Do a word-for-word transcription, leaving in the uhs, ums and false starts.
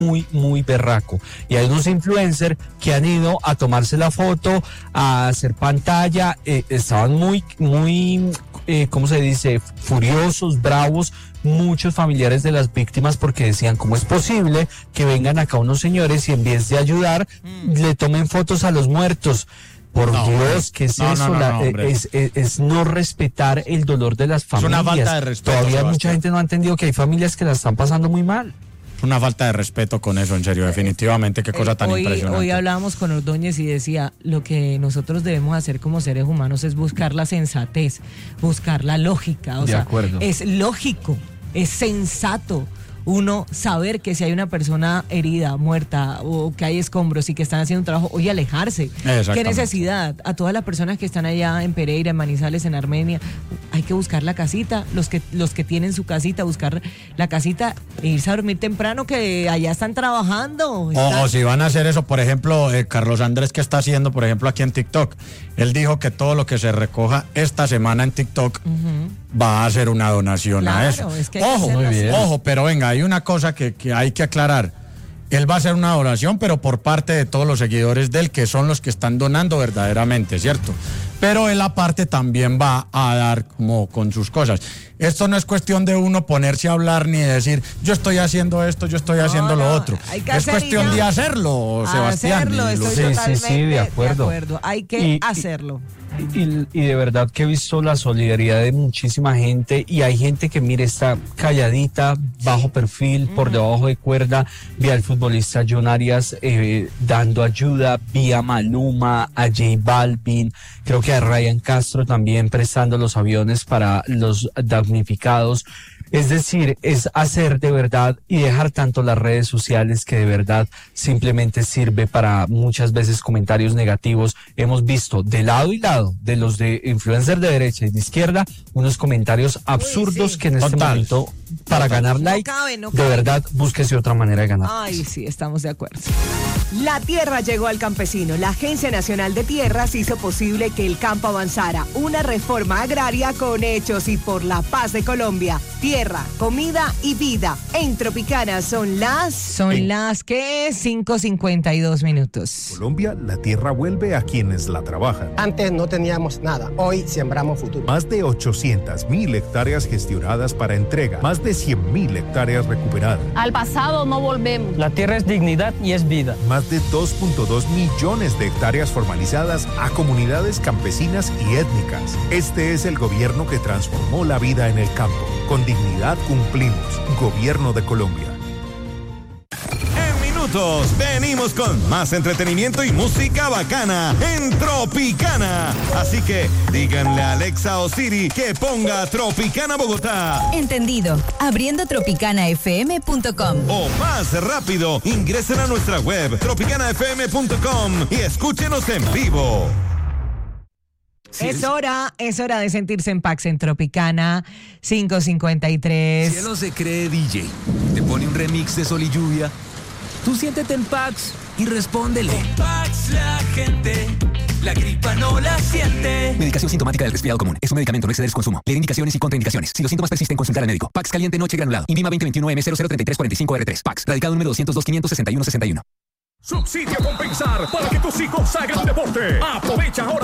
muy, muy berraco. Y hay unos influencers que han ido a tomarse la foto, a hacer pantalla, eh, estaban muy, muy, eh, ¿cómo se dice? Furiosos, bravos, muchos familiares de las víctimas, porque decían, ¿cómo es posible que vengan acá unos señores y en vez de ayudar, mm. le tomen fotos a los muertos? Por no, Dios, ¿qué es no, eso? No, no, la, no, es, es, es no respetar el dolor de las familias. Es una falta de respeto. Todavía Sebastián. Mucha gente no ha entendido que hay familias que la están pasando muy mal. Una falta de respeto con eso, en serio, definitivamente, qué cosa tan hoy, impresionante. Hoy hablábamos con Ordóñez y decía, lo que nosotros debemos hacer como seres humanos es buscar la sensatez, buscar la lógica, o de sea, acuerdo. Es lógico, es sensato uno saber que si hay una persona herida, muerta, o que hay escombros y que están haciendo un trabajo, oye, alejarse. ¿Qué necesidad? A todas las personas que están allá en Pereira, en Manizales, en Armenia, hay que buscar la casita, los que los que tienen su casita, buscar la casita e irse a dormir temprano, que allá están trabajando. Están... Ojo, si van a hacer eso, por ejemplo, eh, Carlos Andrés, que está haciendo, por ejemplo, aquí en TikTok, él dijo que todo lo que se recoja esta semana en TikTok uh-huh. va a hacer una donación claro, a eso. Es que ojo, muy bien. Ojo, pero venga, hay una cosa que, que hay que aclarar. Él va a hacer una donación, pero por parte de todos los seguidores de él, que son los que están donando verdaderamente, ¿cierto? Pero él aparte también va a dar como con sus cosas. Esto no es cuestión de uno ponerse a hablar ni de decir, yo estoy haciendo esto, yo estoy haciendo no, lo otro. Es cuestión ya. de hacerlo, Sebastián. Hacerlo, estoy sí, totalmente sí, sí, de acuerdo. De acuerdo. Hay que y, hacerlo. Y, y de verdad que he visto la solidaridad de muchísima gente, y hay gente que, mire, está calladita, bajo perfil, uh-huh. por debajo de cuerda. Vi al futbolista John Arias eh, dando ayuda, vi a Maluma, a J Balvin, creo que a Ryan Castro también prestando los aviones para los damnificados. Es decir, es hacer de verdad y dejar tanto las redes sociales, que de verdad simplemente sirve para muchas veces comentarios negativos. Hemos visto de lado y lado, de los de influencers de derecha y de izquierda, unos comentarios absurdos. Uy, sí. Que en este Total. momento, para Total. ganar like, no cabe, no cabe. de verdad, búsquese otra manera de ganar. Ay, sí, estamos de acuerdo. La tierra llegó al campesino. La Agencia Nacional de Tierras hizo posible que el campo avanzara. Una reforma agraria con hechos y por la paz de Colombia. Tierra, comida y vida. En Tropicana son las... Son en... las que cinco cincuenta y dos minutos. Colombia, la tierra vuelve a quienes la trabajan. Antes no teníamos nada. Hoy sembramos futuro. Más de ochocientas mil hectáreas gestionadas para entrega. Más de cien mil hectáreas recuperadas. Al pasado no volvemos. La tierra es dignidad y es vida. Más de dos punto dos millones de hectáreas formalizadas a comunidades campesinas y étnicas. Este es el gobierno que transformó la vida en el campo. Con dignidad cumplimos. Gobierno de Colombia. En minutos venimos con más entretenimiento y música bacana en Tropicana. Así que díganle a Alexa o Siri que ponga Tropicana Bogotá. Entendido. Abriendo tropicana f m punto com. O más rápido, ingresen a nuestra web tropicana f m punto com y escúchenos en vivo. Sí, es hora, es hora de sentirse en Pax en Tropicana cinco cincuenta y tres. Cielo se cree D J, te pone un remix de Sol y Lluvia. Tú siéntete en Pax y respóndele. En Pax la gente, la gripa no la siente. Medicación sintomática del resfriado común. Es un medicamento, no exceder su consumo. Leer indicaciones y contraindicaciones. Si los síntomas persisten, consultar al médico. Pax caliente noche granulado. Invima veinte veintiuno M cero cero treinta y tres cuarenta y cinco R tres. Pax. Radicado número doscientos dos quinientos sesenta y uno sesenta y uno. Subsidio Compensar para que tus hijos hagan deporte. Aprovecha ahora